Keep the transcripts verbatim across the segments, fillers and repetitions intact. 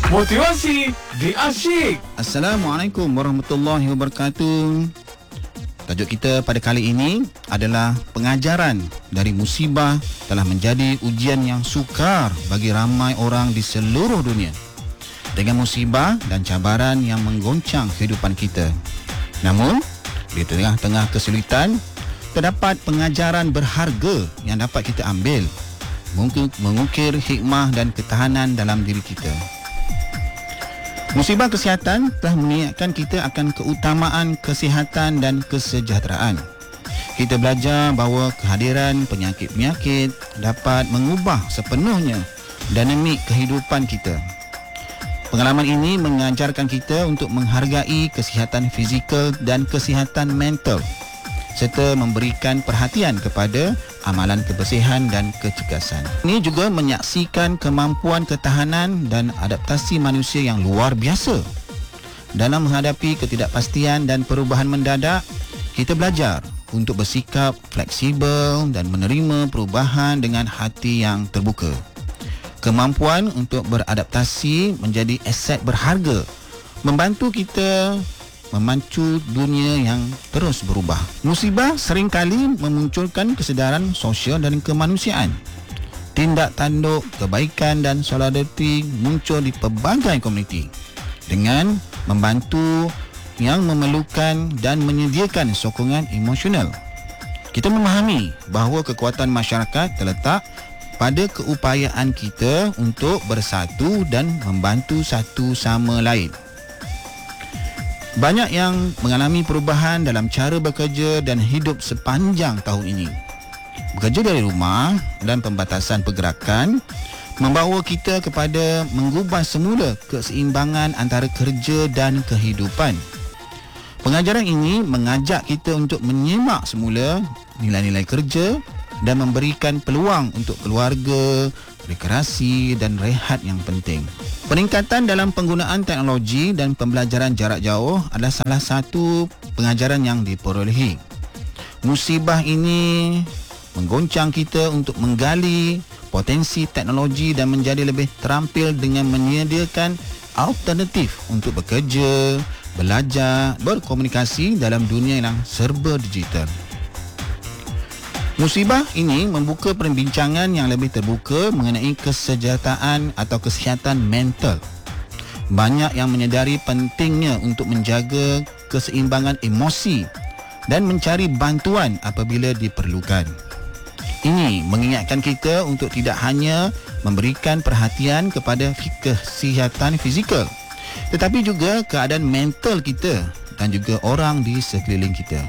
Motivasi di Asyik. Assalamualaikum warahmatullahi wabarakatuh. Tajuk kita pada kali ini adalah pengajaran dari musibah telah menjadi ujian yang sukar bagi ramai orang di seluruh dunia. Dengan musibah dan cabaran yang menggoncang kehidupan kita. Namun, di tengah-tengah kesulitan, terdapat pengajaran berharga yang dapat kita ambil. Mungkin mengukir hikmah dan ketahanan dalam diri kita. Musibah kesihatan telah mengingatkan kita akan keutamaan kesihatan dan kesejahteraan. Kita belajar bahawa kehadiran penyakit-penyakit dapat mengubah sepenuhnya dinamik kehidupan kita. Pengalaman ini mengajarkan kita untuk menghargai kesihatan fizikal dan kesihatan mental serta memberikan perhatian kepada amalan kebersihan dan kecergasan. Ini juga menyaksikan kemampuan ketahanan dan adaptasi manusia yang luar biasa. Dalam menghadapi ketidakpastian dan perubahan mendadak, kita belajar untuk bersikap fleksibel dan menerima perubahan dengan hati yang terbuka. Kemampuan untuk beradaptasi menjadi aset berharga, membantu kita memacu dunia yang terus berubah. Musibah seringkali memunculkan kesedaran sosial dan kemanusiaan. Tindak tanduk kebaikan dan solidariti muncul di pelbagai komuniti dengan membantu yang memerlukan dan menyediakan sokongan emosional. Kita memahami bahawa kekuatan masyarakat terletak pada keupayaan kita untuk bersatu dan membantu satu sama lain. Banyak yang mengalami perubahan dalam cara bekerja dan hidup sepanjang tahun ini. Bekerja dari rumah dan pembatasan pergerakan membawa kita kepada mengubah semula keseimbangan antara kerja dan kehidupan. Pengajaran ini mengajak kita untuk menyemak semula nilai-nilai kerja dan memberikan peluang untuk keluarga, rekreasi dan rehat yang penting. Peningkatan dalam penggunaan teknologi dan pembelajaran jarak jauh adalah salah satu pengajaran yang diperolehi. Musibah ini menggoncang kita untuk menggali potensi teknologi dan menjadi lebih terampil dengan menyediakan alternatif untuk bekerja, belajar, berkomunikasi dalam dunia yang serba digital. Musibah ini membuka perbincangan yang lebih terbuka mengenai kesejahteraan atau kesihatan mental. Banyak yang menyedari pentingnya untuk menjaga keseimbangan emosi dan mencari bantuan apabila diperlukan. Ini mengingatkan kita untuk tidak hanya memberikan perhatian kepada kesihatan fizikal, tetapi juga keadaan mental kita dan juga orang di sekeliling kita.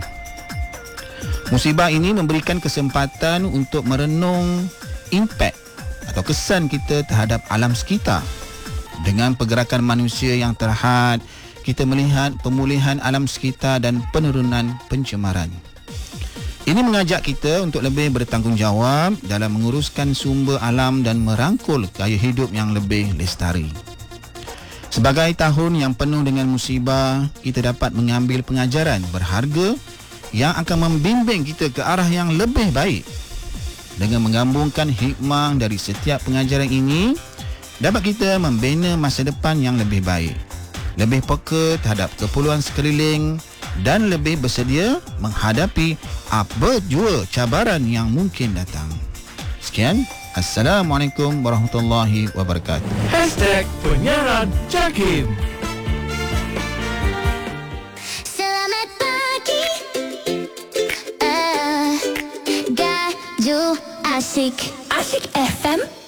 Musibah ini memberikan kesempatan untuk merenung impak atau kesan kita terhadap alam sekitar. Dengan pergerakan manusia yang terhad, kita melihat pemulihan alam sekitar dan penurunan pencemaran. Ini mengajak kita untuk lebih bertanggungjawab dalam menguruskan sumber alam dan merangkul gaya hidup yang lebih lestari. Sebagai tahun yang penuh dengan musibah, kita dapat mengambil pengajaran berharga yang akan membimbing kita ke arah yang lebih baik. Dengan menggabungkan hikmah dari setiap pengajaran ini, dapat kita membina masa depan yang lebih baik, lebih peka terhadap keperluan sekeliling dan lebih bersedia menghadapi apa jua cabaran yang mungkin datang. Sekian, Assalamualaikum warahmatullahi wabarakatuh. Hashtag penyiaran Jakim. Asyik Asyik F M